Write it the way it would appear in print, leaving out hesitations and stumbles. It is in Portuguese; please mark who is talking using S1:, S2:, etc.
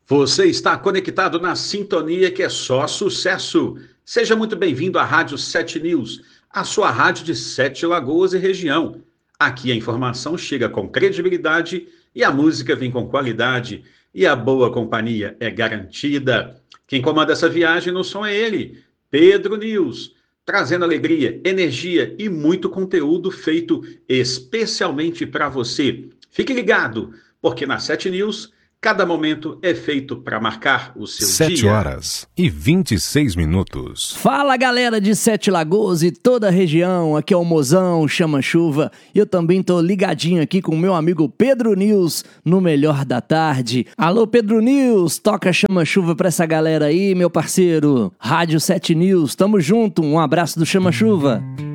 S1: Você está conectado na sintonia que é só sucesso. Seja muito bem-vindo à Rádio 7 News, a sua rádio de Sete Lagoas e região. Aqui a informação chega com credibilidade e a música vem com qualidade e a boa companhia é garantida. Quem comanda essa viagem no som é ele, Pedro News, trazendo alegria, energia e muito conteúdo feito especialmente para você. Fique ligado, porque na 7 News cada momento é feito para marcar o seu
S2: 7
S1: dia.
S2: horas e 26 minutos.
S3: Fala, galera de Sete Lagoas e toda a região, aqui é o Mozão, Chama-Chuva, e eu também tô ligadinho aqui com o meu amigo Pedro News no Melhor da Tarde. Alô, Pedro News, toca Chama-Chuva pra essa galera aí, meu parceiro. Rádio 7 News, tamo junto, um abraço do Chama-Chuva.